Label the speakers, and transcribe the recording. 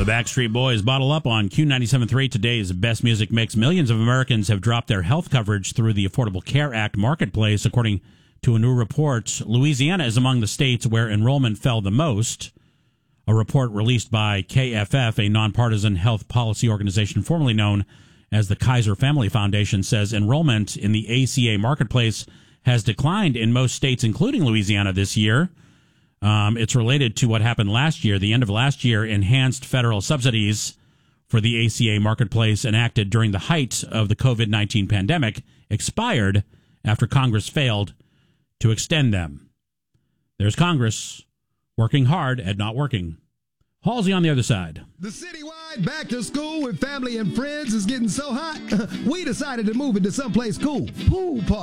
Speaker 1: The Backstreet Boys bottle up on Q97.3, today's best music mix. Millions of Americans have dropped their health coverage through the Affordable Care Act marketplace, according to a new report. Louisiana is among the states where enrollment fell the most. A report released by KFF, a nonpartisan health policy organization formerly known as the Kaiser Family Foundation, says enrollment in the ACA marketplace has declined in most states, including Louisiana, this year. It's related to what happened last year. The end of last year, enhanced federal subsidies for the ACA marketplace enacted during the height of the COVID-19 pandemic expired after Congress failed to extend them. There's Congress working hard at not working. Halsey on the other side.
Speaker 2: The citywide back to school with family and friends is getting so hot, we decided to move it to someplace cool. Pool party.